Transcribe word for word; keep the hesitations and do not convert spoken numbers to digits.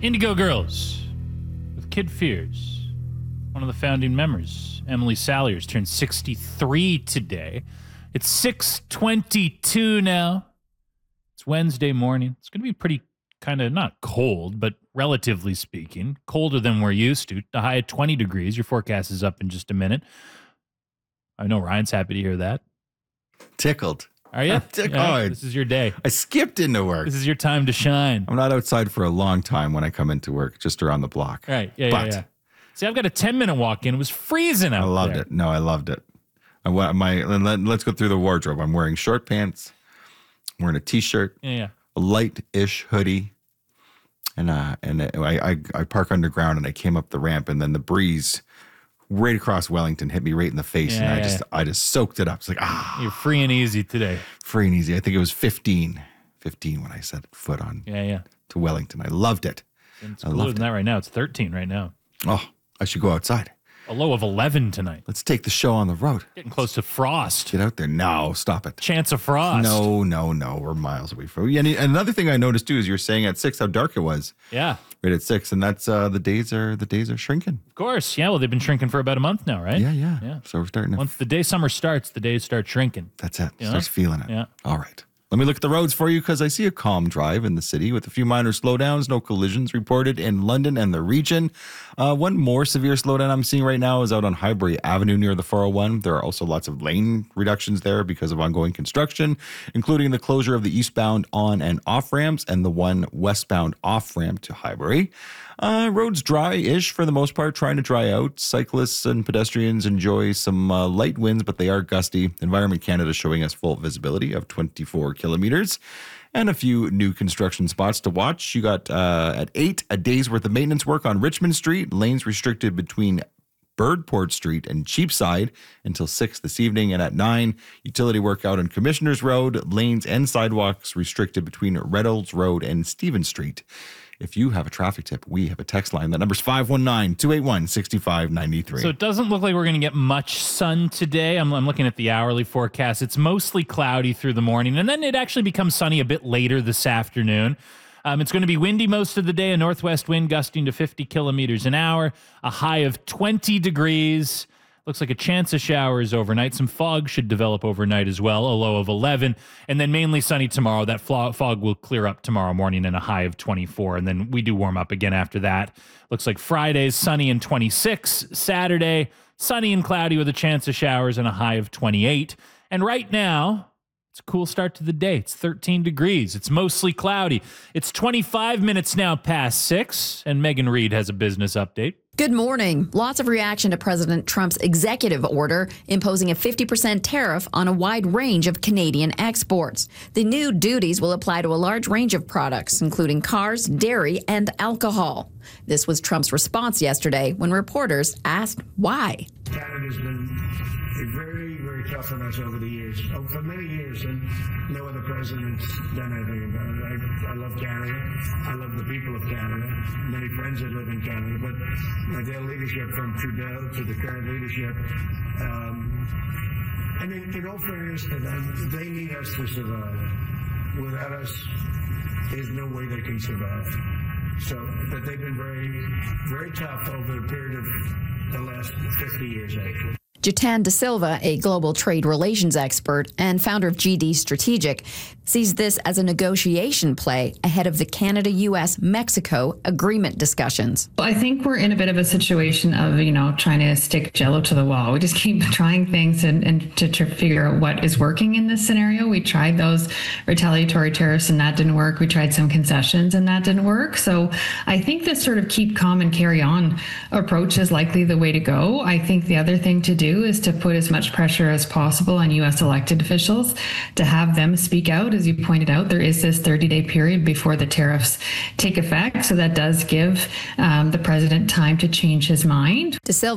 Indigo Girls with Kid Fears. One of the founding members, Emily Saliers, turned sixty-three today. It's six twenty-two now. It's Wednesday morning. It's going to be pretty kind of not cold, but relatively speaking, colder than we're used to. The high at twenty degrees. Your forecast is up in just a minute. I know Ryan's happy to hear that. Tickled. Are you? I'm tickled. Yeah, this is your day. I skipped into work. This is your time to shine. I'm not outside for a long time when I come into work, just around the block. Right. Yeah, but yeah, yeah. See, I've got a ten-minute walk-in. It was freezing out I loved there. it. No, I loved it. I, my, let, let's go through the wardrobe. I'm wearing short pants. I'm wearing a T-shirt. Yeah, yeah. A light-ish hoodie. And uh, and I, I, I park underground, and I came up the ramp, and then the breeze right across Wellington hit me right in the face, Yeah, and I yeah, just yeah. I just soaked it up. It's like, ah. You're free and easy today. Free and easy. I think it was fifteen. fifteen when I set foot on Yeah, yeah. to Wellington. I loved it. It's I cooler loved than that right now. It's thirteen right now. Oh, I should go outside. A low of eleven tonight. Let's take the show on the road. Getting close to frost. Get out there. No, stop it. Chance of frost. No, no, no. We're miles away from. And another thing I noticed too is you're saying at six how dark it was. Yeah. Right at six, and that's uh, the days are the days are shrinking. Of course. Yeah, well, they've been shrinking for about a month now, right? Yeah, yeah. Yeah. So we're starting to. Once the day summer starts, the days start shrinking. That's it. Yeah. Starts feeling it. Yeah. All right. Let me look at the roads for you because I see a calm drive in the city with a few minor slowdowns. No collisions reported in London and the region. Uh, one more severe slowdown I'm seeing right now is out on Highbury Avenue near the four oh one. There are also lots of lane reductions there because of ongoing construction, including the closure of the eastbound on and off ramps and the one westbound off ramp to Highbury. Uh, roads dry-ish for the most part, trying to dry out. Cyclists and pedestrians enjoy some uh, light winds, but they are gusty. Environment Canada showing us full visibility of twenty-four kilometers and a few new construction spots to watch. You got uh, at eight, a day's worth of maintenance work on Richmond Street. Lanes restricted between Birdport Street and Cheapside until six this evening. And at nine, utility work out on Commissioners Road. Lanes and sidewalks restricted between Reynolds Road and Stephen Street. If you have a traffic tip, we have a text line. That number's five one nine, two eight one, six five nine three. So it doesn't look like we're going to get much sun today. I'm, I'm looking at the hourly forecast. It's mostly cloudy through the morning, and then it actually becomes sunny a bit later this afternoon. Um, it's going to be windy most of the day, a northwest wind gusting to fifty kilometers an hour, a high of twenty degrees. Looks like a chance of showers overnight. Some fog should develop overnight as well, a low of eleven. And then mainly sunny tomorrow. That fog will clear up tomorrow morning and a high of twenty-four. And then we do warm up again after that. Looks like Friday's sunny and twenty-six. Saturday, sunny and cloudy with a chance of showers and a high of twenty-eight. And right now, it's a cool start to the day. It's thirteen degrees. It's mostly cloudy. It's twenty-five minutes now past six. And Megan Reed has a business update. Good morning. Lots of reaction to President Trump's executive order imposing a fifty percent tariff on a wide range of Canadian exports. The new duties will apply to a large range of products, including cars, dairy, and alcohol. This was Trump's response yesterday when reporters asked why. Canada's been very, very tough on us over the years, oh, for many years, and no other president's done anything about it. I, I love Canada. I love the people of Canada. Many friends that live in Canada, but their leadership from Trudeau to the current leadership, um, I mean, in all fairness to them, they need us to survive. Without us, there's no way they can survive. So, but they've been very, very tough over a period of the last fifty years, actually. Jatan De Silva, a global trade relations expert and founder of G D Strategic, sees this as a negotiation play ahead of the Canada-U S Mexico agreement discussions. I think we're in a bit of a situation of, you know, trying to stick jello to the wall. We just keep trying things and, and to, to figure out what is working in this scenario. We tried those retaliatory tariffs and that didn't work. We tried some concessions and that didn't work. So I think this sort of keep calm and carry on approach is likely the way to go. I think the other thing to do is to put as much pressure as possible on U S elected officials to have them speak out. As you pointed out, there is this thirty-day period before the tariffs take effect. So that does give um, the president time to change his mind. De Silva